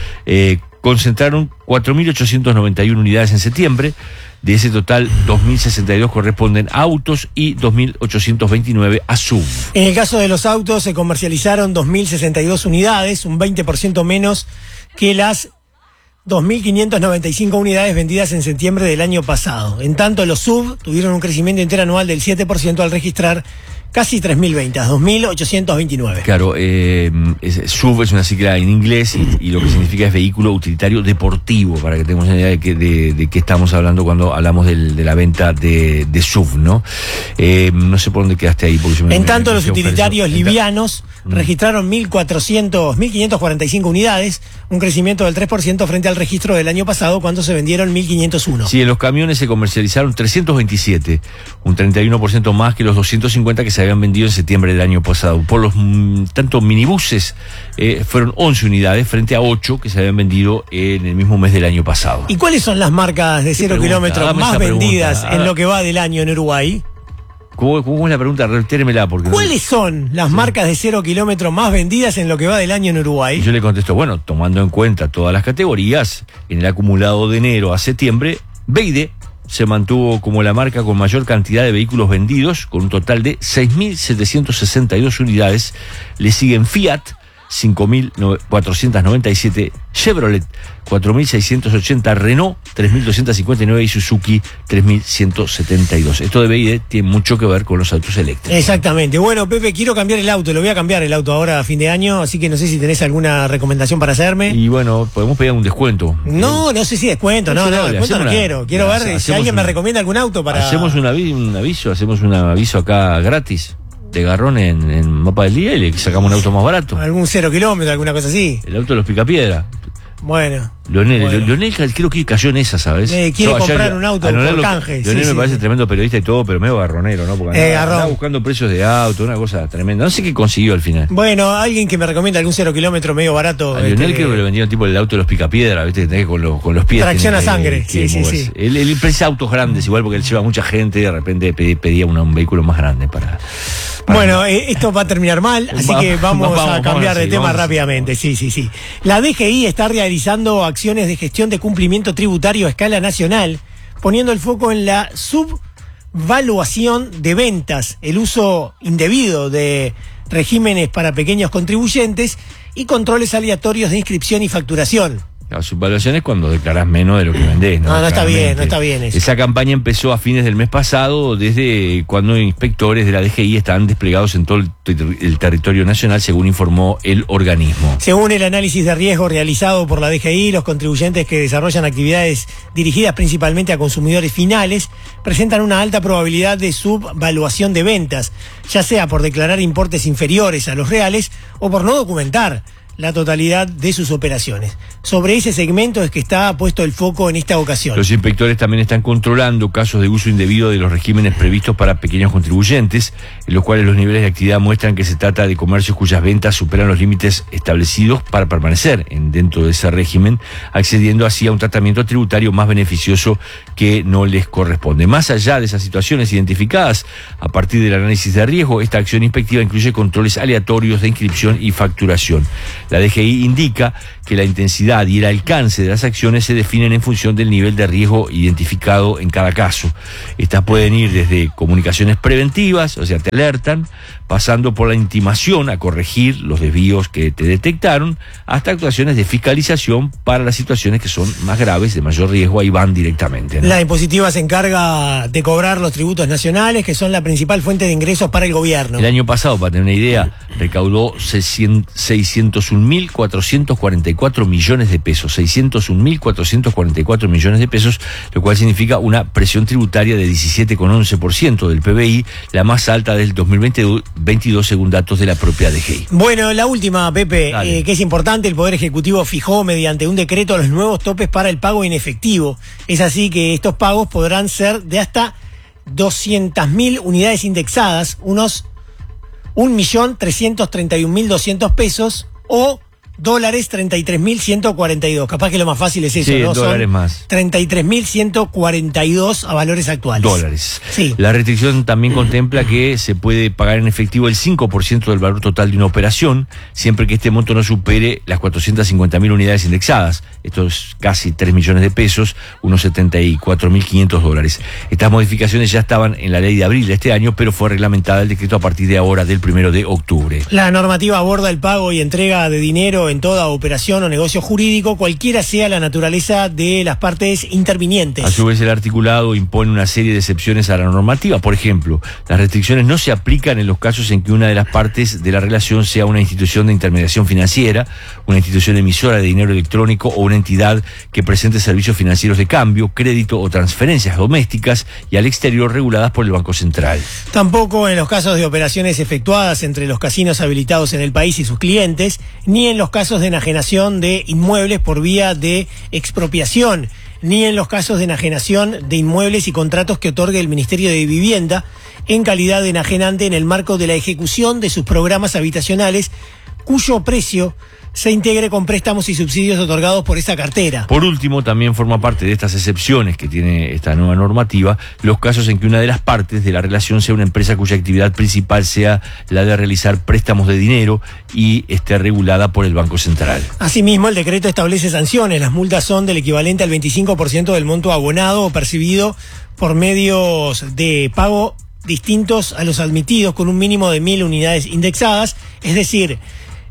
eh, concentraron cuatro mil ochocientas noventa y una unidades en septiembre. De ese total, dos mil sesenta y dos corresponden a autos y dos mil ochocientos veintinueve a S U V. En el caso de los autos, se comercializaron dos mil sesenta y dos unidades, un veinte por ciento menos que las dos mil quinientas noventa y cinco unidades vendidas en septiembre del año pasado. En tanto, los S U V tuvieron un crecimiento interanual del siete por ciento al registrar casi tres mil ventas, dos mil ochocientos veintinueve. Claro, eh, es, S U V es una sigla en inglés y, y lo que significa es vehículo utilitario deportivo, para que tengamos una idea de qué de, de qué estamos hablando cuando hablamos del, de la venta de, de S U V, ¿no? Eh, no sé por dónde quedaste ahí. Porque en me, tanto, me, los utilitarios livianos mm. registraron mil cuatrocientas, mil quinientas cuarenta y cinco unidades, un crecimiento del tres por ciento frente al registro del año pasado, cuando se vendieron mil quinientos uno. Sí, en los camiones se comercializaron trescientos veintisiete, un treinta y uno por ciento más que los doscientos cincuenta que se habían vendido en septiembre del año pasado. Por los mm, tanto minibuses eh, fueron once unidades frente a ocho que se habían vendido en el mismo mes del año pasado. ¿Y cuáles son las marcas de cero kilómetros más vendidas pregunta. en lo que va del año en Uruguay? ¿Cómo, cómo es la pregunta? Retérmela porque ¿Cuáles son las sí. marcas de cero kilómetros más vendidas en lo que va del año en Uruguay? Y yo le contesto, bueno, tomando en cuenta todas las categorías, en el acumulado de enero a septiembre, B Y D se mantuvo como la marca con mayor cantidad de vehículos vendidos, con un total de seis mil setecientas sesenta y dos unidades. Le siguen Fiat, cinco mil cuatrocientas noventa y siete, Chevrolet, cuatro mil seiscientos ochenta, Renault, tres mil doscientos cincuenta y nueve y Suzuki, tres mil ciento setenta y dos. Esto de B Y D tiene mucho que ver con los autos eléctricos. Exactamente. Bueno, Pepe, quiero cambiar el auto, lo voy a cambiar el auto ahora a fin de año, así que no sé si tenés alguna recomendación para hacerme. Y bueno, podemos pedir un descuento. No, no sé si descuento, no, no, no descuento no una, quiero. Quiero ver si alguien una, me recomienda algún auto para... Hacemos un aviso, un aviso, hacemos un aviso acá gratis. De Garrón en, en Mapa del Día y le sacamos un auto más barato. Algún cero kilómetro, alguna cosa así. El auto de los Picapiedra. Bueno. Leonel, bueno. Leonel creo que cayó en esa, ¿sabes? Eh, quiere so, comprar ayer, un auto por lo, canje. Leonel sí, me sí, parece sí. tremendo periodista y todo, pero medio garronero, ¿no? Porque eh, andaba, andaba buscando precios de auto, una cosa tremenda. No sé qué consiguió al final. Bueno, alguien que me recomienda algún cero kilómetro medio barato. A Leonel este, creo que le vendieron tipo el auto de los Picapiedra, ¿viste? Que tenés con los, con los pies. Tracción a sangre, que, sí, que sí, sí. Él, él precisa autos grandes, igual porque él lleva mucha gente y de repente pedía una, un vehículo más grande para... Bueno, eh, esto va a terminar mal, así que vamos, vamos a cambiar de tema rápidamente. Sí, sí, sí. La D G I está realizando acciones de gestión de cumplimiento tributario a escala nacional, poniendo el foco en la subvaluación de ventas, el uso indebido de regímenes para pequeños contribuyentes y controles aleatorios de inscripción y facturación. La subvaluación es cuando declarás menos de lo que vendés, ¿no? No, no está bien, no está bien eso. Esa campaña empezó a fines del mes pasado, desde cuando inspectores de la D G I están desplegados en todo el, ter- el territorio nacional, según informó el organismo. Según el análisis de riesgo realizado por la D G I, los contribuyentes que desarrollan actividades dirigidas principalmente a consumidores finales presentan una alta probabilidad de subvaluación de ventas, ya sea por declarar importes inferiores a los reales o por no documentar la totalidad de sus operaciones. Sobre ese segmento es que está puesto el foco en esta ocasión. Los inspectores también están controlando casos de uso indebido de los regímenes previstos para pequeños contribuyentes, en los cuales los niveles de actividad muestran que se trata de comercios cuyas ventas superan los límites establecidos para permanecer en, dentro de ese régimen, accediendo así a un tratamiento tributario más beneficioso que no les corresponde. Más allá de esas situaciones identificadas a partir del análisis de riesgo, esta acción inspectiva incluye controles aleatorios de inscripción y facturación. La D G I indica que la intensidad y el alcance de las acciones se definen en función del nivel de riesgo identificado en cada caso. Estas pueden ir desde comunicaciones preventivas, o sea, te alertan, pasando por la intimación a corregir los desvíos que te detectaron, hasta actuaciones de fiscalización para las situaciones que son más graves, de mayor riesgo, ahí van directamente, ¿no? La impositiva se encarga de cobrar los tributos nacionales, que son la principal fuente de ingresos para el gobierno. El año pasado, para tener una idea, recaudó seiscientos un mil cuatrocientos cuarenta y cuatro millones de pesos, seiscientos un mil cuatrocientos cuarenta y cuatro millones de pesos, lo cual significa una presión tributaria de diecisiete coma once por ciento del P B I, la más alta del dos mil veintidós según datos de la propia D G I. Bueno, la última, Pepe, eh, que es importante, el Poder Ejecutivo fijó mediante un decreto los nuevos topes para el pago en efectivo. Es así que estos pagos podrán ser de hasta doscientas mil unidades indexadas, unos un millón trescientos treinta y un mil doscientos pesos, o dólares treinta y tres mil ciento cuarenta y dos. Capaz que lo más fácil es eso, sí, ¿no? Dólares Son más. treinta y tres mil ciento cuarenta y dos a valores actuales. Dólares. Sí. La restricción también contempla que se puede pagar en efectivo el cinco por ciento del valor total de una operación, siempre que este monto no supere las cuatrocientas cincuenta mil unidades indexadas. Esto es casi tres millones de pesos, unos setenta y cuatro mil quinientos dólares. Estas modificaciones ya estaban en la ley de abril de este año, pero fue reglamentada el decreto a partir de ahora, del primero de octubre. La normativa aborda el pago y entrega de dinero en toda operación o negocio jurídico, cualquiera sea la naturaleza de las partes intervinientes. A su vez, el articulado impone una serie de excepciones a la normativa. Por ejemplo, las restricciones no se aplican en los casos en que una de las partes de la relación sea una institución de intermediación financiera, una institución emisora de dinero electrónico o una entidad que presente servicios financieros de cambio, crédito o transferencias domésticas y al exterior reguladas por el Banco Central. Tampoco en los casos de operaciones efectuadas entre los casinos habilitados en el país y sus clientes, ni en los casos de enajenación de inmuebles por vía de expropiación, ni en los casos de enajenación de inmuebles y contratos que otorgue el Ministerio de Vivienda en calidad de enajenante en el marco de la ejecución de sus programas habitacionales, cuyo precio se integre con préstamos y subsidios otorgados por esa cartera. Por último, también forma parte de estas excepciones que tiene esta nueva normativa los casos en que una de las partes de la relación sea una empresa cuya actividad principal sea la de realizar préstamos de dinero y esté regulada por el Banco Central. Asimismo, el decreto establece sanciones. Las multas son del equivalente al veinticinco por ciento del monto abonado o percibido por medios de pago distintos a los admitidos, con un mínimo de mil unidades indexadas, es decir,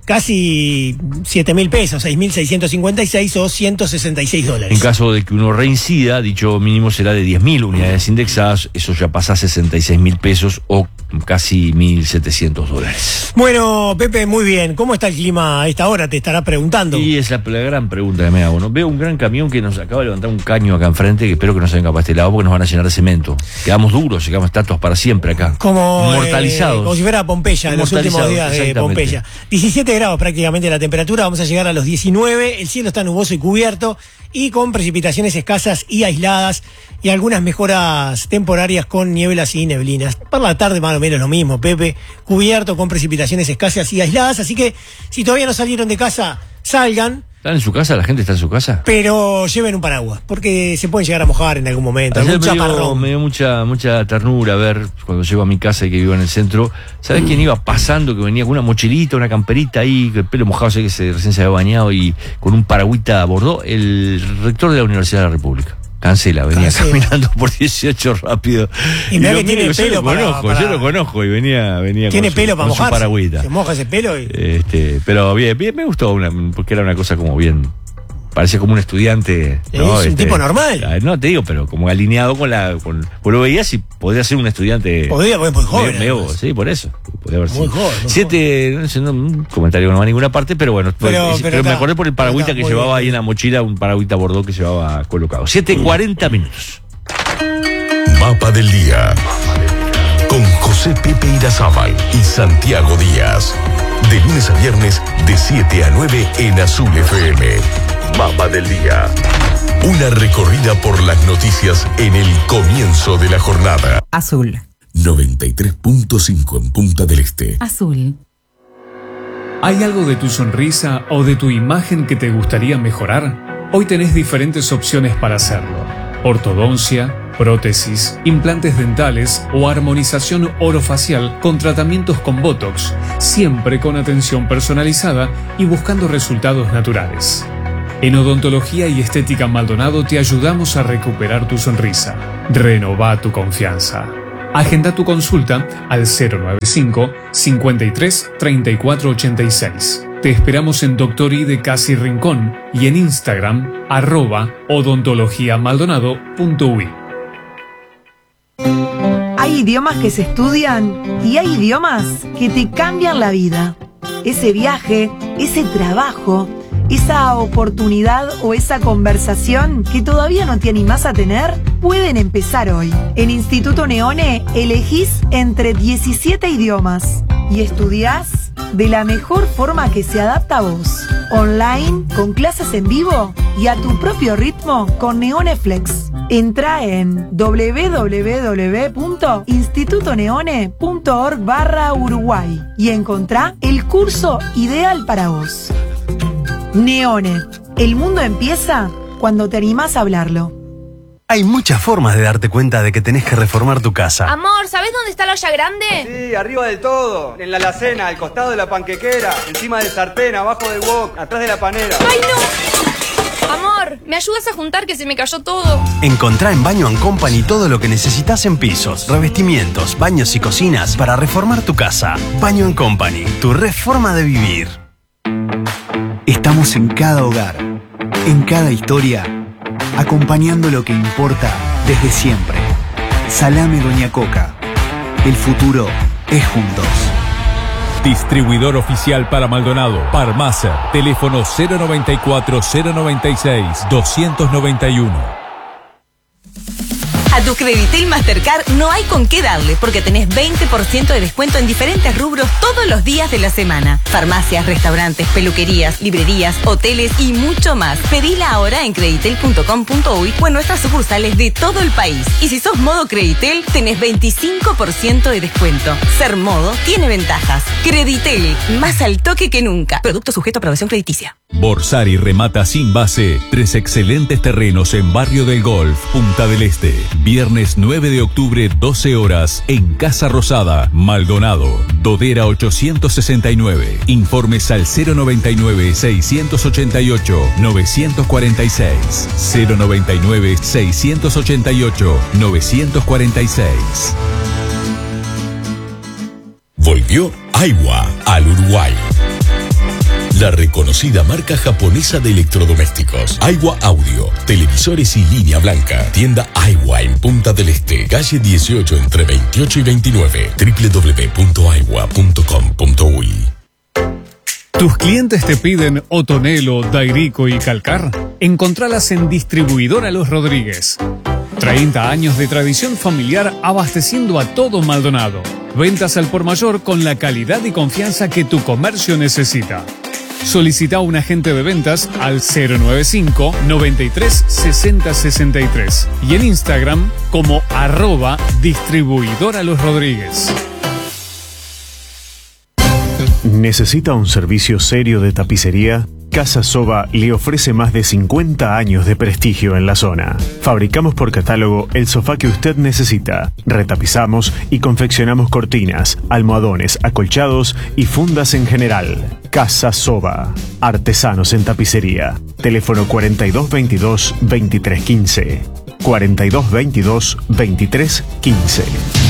casi siete mil pesos, seis mil seiscientos cincuenta y seis o ciento sesenta y seis dólares. En caso de que uno reincida, dicho mínimo será de diez mil unidades indexadas, eso ya pasa a sesenta y seis mil pesos o casi mil setecientos dólares. Bueno, Pepe, muy bien. ¿Cómo está el clima a esta hora? Te estará preguntando. Y es la, la gran pregunta que me hago, ¿no? Veo un gran camión que nos acaba de levantar un caño acá enfrente, que espero que no se venga para este lado porque nos van a llenar de cemento. Quedamos duros, llegamos estatuas para siempre acá. Como mortalizados. Eh, como si fuera Pompeya, en los últimos días de Pompeya. diecisiete grados prácticamente la temperatura, vamos a llegar a los diecinueve, el cielo está nuboso y cubierto y con precipitaciones escasas y aisladas y algunas mejoras temporarias con nieblas y neblinas. Para la tarde más o menos lo mismo, Pepe, cubierto con precipitaciones escasas y aisladas, así que si todavía no salieron de casa, salgan. ¿Están en su casa? ¿La gente está en su casa? Pero lleven un paraguas, porque se pueden llegar a mojar en algún momento. Ayer algún me, dio, chaparrón. me dio mucha mucha ternura ver cuando llego a mi casa y que vivo en el centro. ¿Sabés quién iba pasando? Que venía con una mochilita, una camperita ahí, con el pelo mojado, sé que se, recién se había bañado y con un paragüita a bordo. El rector de la Universidad de la República. Cancela, venía Cancela. caminando por dieciocho rápido. Y, y que tiene pelo yo lo para, conozco, para... yo lo conozco y venía, venía tiene con pelo su, para con su mojarse. paragüita. Se moja ese pelo y... Este, pero bien, bien me gustó una, porque era una cosa como bien. Parecía como un estudiante. Es ¿no? un este, tipo normal. No, te digo, pero como alineado con la. Con, pues lo veías y podría ser un estudiante. Podría, porque es muy joven. Medio, medio, sí, por eso. Podría haber muy sido. joven. Muy Siete, joven. No sé, no, un comentario que no va a ninguna parte, pero bueno. Pero, pues, pero, pero está, me acordé por el paragüita que llevaba bien. Ahí en la mochila, un paragüita bordó que llevaba colocado. siete cuarenta minutos. Mapa del día. Con José Pepe Irazábal y Santiago Díaz. De lunes a viernes, de siete a nueve en Azul F M. Mapa del día. Una recorrida por las noticias en el comienzo de la jornada. Azul. noventa y tres punto cinco en Punta del Este. Azul. ¿Hay algo de tu sonrisa o de tu imagen que te gustaría mejorar? Hoy tenés diferentes opciones para hacerlo. Ortodoncia, prótesis, implantes dentales o armonización orofacial con tratamientos con Botox, siempre con atención personalizada y buscando resultados naturales. En Odontología y Estética Maldonado te ayudamos a recuperar tu sonrisa. Renová tu confianza. Agenda tu consulta al cero nueve cinco, cincuenta y tres, treinta y cuatro ochenta y seis. Te esperamos en Doctor I de Casi Rincón y en Instagram, arroba odontologiamaldonado.ui. Hay idiomas que se estudian y hay idiomas que te cambian la vida. Ese viaje, ese trabajo, esa oportunidad o esa conversación que todavía no te animás a tener, pueden empezar hoy. En Instituto Neone elegís entre diecisiete idiomas y estudiás de la mejor forma que se adapta a vos. Online, con clases en vivo y a tu propio ritmo con NeoneFlex. Entra en w w w punto instituto neone punto org barra Uruguay y encontrá el curso ideal para vos. Neone, el mundo empieza cuando te animás a hablarlo. Hay muchas formas de darte cuenta de que tenés que reformar tu casa. Amor, ¿sabés dónde está la olla grande? Sí, arriba del todo, en la alacena, al costado de la panquequera, encima del sartén, abajo del wok, atrás de la panera. ¡Ay, no! Amor, ¿me ayudas a juntar que se me cayó todo? Encontrá en Baño and Company todo lo que necesitas en pisos, revestimientos, baños y cocinas para reformar tu casa. Baño and Company, tu reforma de vivir. Estamos en cada hogar, en cada historia, acompañando lo que importa desde siempre. Salame Doña Coca. El futuro es juntos. Distribuidor oficial para Maldonado, Parmacer, teléfono cero noventa y cuatro, cero noventa y seis, doscientos noventa y uno. A tu Creditel Mastercard no hay con qué darle porque tenés veinte por ciento de descuento en diferentes rubros todos los días de la semana. Farmacias, restaurantes, peluquerías, librerías, hoteles y mucho más. Pedila ahora en creditel punto com punto uy o en nuestras sucursales de todo el país. Y si sos modo Creditel, tenés veinticinco por ciento de descuento. Ser modo tiene ventajas. Creditel, más al toque que nunca. Producto sujeto a aprobación crediticia. Borsari remata sin base tres excelentes terrenos en Barrio del Golf, Punta del Este. Viernes nueve de octubre, doce horas, en Casa Rosada, Maldonado. Dodera ochocientos sesenta y nueve. Informes al cero noventa y nueve, seiscientos ochenta y ocho, novecientos cuarenta y seis. cero noventa y nueve, seiscientos ochenta y ocho, novecientos cuarenta y seis. Volvió Aiwa al Uruguay. La reconocida marca japonesa de electrodomésticos. Aiwa Audio, televisores y línea blanca. Tienda Aiwa en Punta del Este, calle dieciocho entre veintiocho y veintinueve. doble u doble u doble u punto aiwa punto com punto uy. ¿Tus clientes te piden Otonelo, Dairico y Calcar? Encontralas en Distribuidora Los Rodríguez. treinta años de tradición familiar abasteciendo a todo Maldonado. Ventas al por mayor con la calidad y confianza que tu comercio necesita. Solicita un agente de ventas al cero nueve cinco, noventa y tres, sesenta, sesenta y tres y en Instagram como arroba Distribuidora Los Rodríguez. ¿Necesita un servicio serio de tapicería? Casa Soba le ofrece más de cincuenta años de prestigio en la zona. Fabricamos por catálogo el sofá que usted necesita. Retapizamos y confeccionamos cortinas, almohadones, acolchados y fundas en general. Casa Soba. Artesanos en tapicería. Teléfono cuarenta y dos veintidós, veintitrés quince. cuarenta y dos veintidós, veintitrés quince.